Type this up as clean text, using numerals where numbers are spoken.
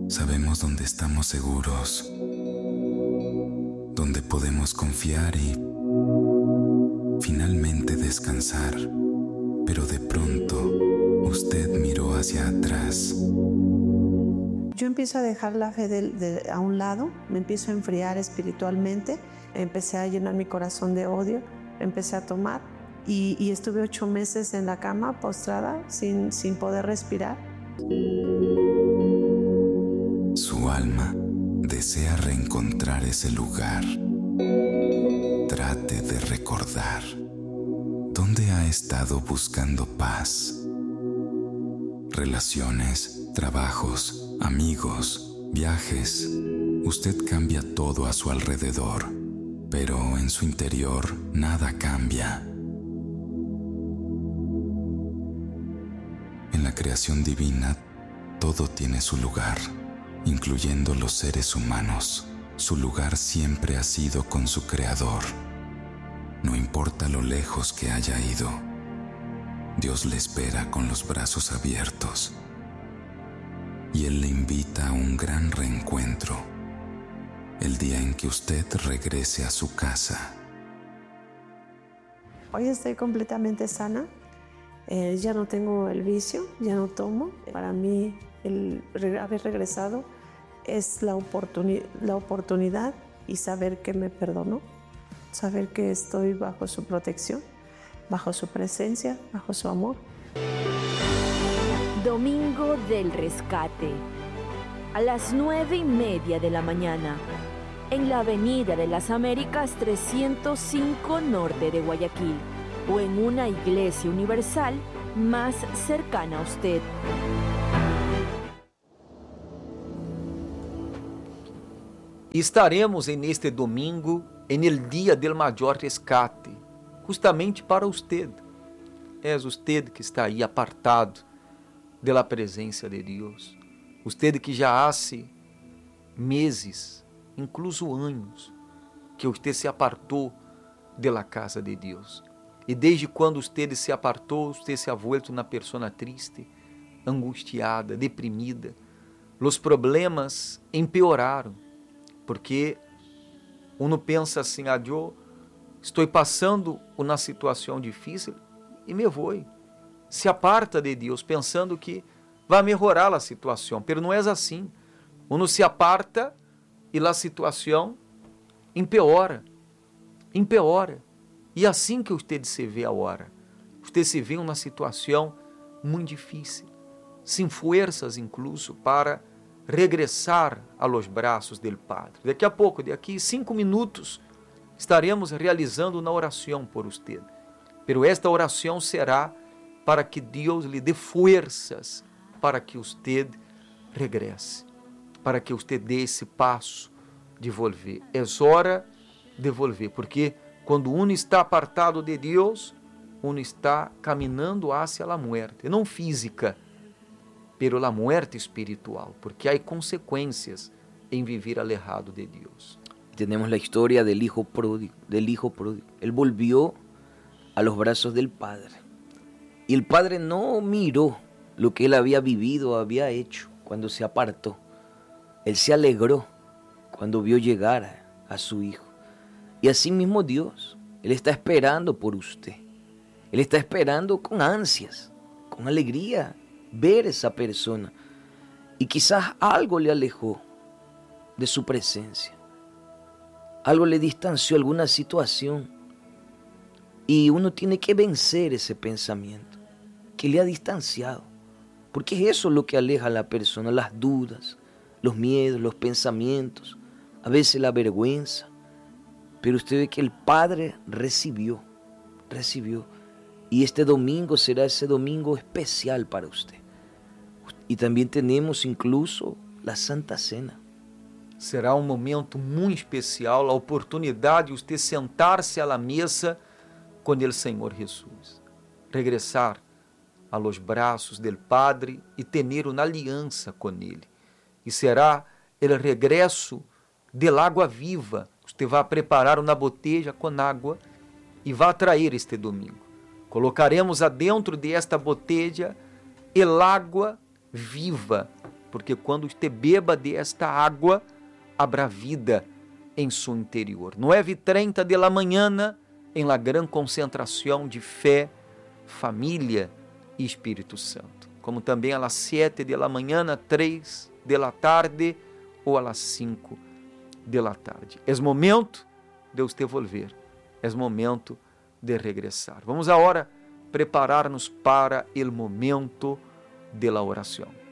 Sabemos dónde estamos seguros, dónde podemos confiar y finalmente descansar. Pero de pronto, usted miró hacia atrás. Yo empiezo a dejar la fe a un lado, me empiezo a enfriar espiritualmente, empecé a llenar mi corazón de odio, empecé a tomar y estuve 8 meses en la cama postrada sin poder respirar. Su alma desea reencontrar ese lugar. Trate de recordar dónde ha estado buscando paz. Relaciones, trabajos, amigos, viajes. Usted cambia todo a su alrededor, pero en su interior nada cambia. En la creación divina, todo tiene su lugar, incluyendo los seres humanos. Su lugar siempre ha sido con su Creador. No importa lo lejos que haya ido, Dios le espera con los brazos abiertos y Él le invita a un gran reencuentro el día en que usted regrese a su casa. Hoy estoy completamente sana, ya no tengo el vicio, ya no tomo. Para mí el haber regresado es la oportunidad y saber que me perdonó, saber que estoy bajo su protección, bajo su presencia, bajo su amor. Domingo del Rescate, a las 9:30 de la mañana, en la Avenida de las Américas 305 Norte de Guayaquil, o en una iglesia universal más cercana a usted. Estaremos neste domingo, el dia del maior rescate, justamente para usted. É usted que está aí apartado da presença de Deus. Usted que já há meses, incluso anos, que usted se apartou da casa de Deus. E desde quando usted se apartou, usted se ha vuelto uma pessoa triste, angustiada, deprimida. Os problemas empeoraram, porque uno pensa assim, eu estou passando uma situação difícil e me vou. Se aparta de Deus pensando que vai melhorar a situação, mas não é assim. Uno se aparta e a situação empeora. E assim que você se vê agora, você se vê em uma situação muito difícil, sem forças incluso para regressar a los braços del Padre. Daqui a pouco, daqui 5 minutos, estaremos realizando uma oração por você. Pero esta oração será para que Deus lhe dê forças para que você regresse, para que você dê esse passo de volver. É hora de volver, porque quando uno está apartado de Deus, uno está caminhando hacia a muerte, não física, pero la muerte espiritual, porque há consequências em viver alejado de Deus. Tenemos la historia del hijo pródigo, Él volvió a los brazos del Padre. Y el Padre no miró lo que él había vivido, había hecho cuando se apartó. Él se alegró cuando vio llegar a su hijo. Y así mismo Dios, Él está esperando por usted. Él está esperando con ansias, con alegría, ver a esa persona. Y quizás algo le alejó de su presencia. Algo le distanció, alguna situación. Y uno tiene que vencer ese pensamiento que le ha distanciado. Porque es eso lo que aleja a la persona, las dudas, los miedos, los pensamientos, a veces la vergüenza. Pero usted ve que el Padre recibió. Y este domingo será ese domingo especial para usted. Y también tenemos incluso la Santa Cena. Será momento muito especial, a oportunidade de você sentar-se à mesa com o Senhor Jesus, regressar a los braços del Padre e ter uma aliança com Ele. E será o regresso del água viva. Você vai preparar uma botella com água e vai trazer este domingo. Colocaremos adentro de esta botella el água viva porque quando você beba desta água, habrá vida em seu interior. 9:30 da manhã, em la gran concentração de fé, família e Espírito Santo. Como também às 7 da manhã, 3 da tarde ou às 5 da tarde. É momento de você volver. É momento de regressar. Vamos agora preparar-nos para o momento de la oração.